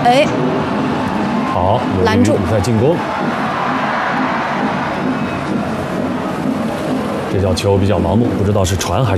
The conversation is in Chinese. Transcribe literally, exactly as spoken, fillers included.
哎， 好， 拦住比赛进攻。这脚球比较盲目，不知道是传还是。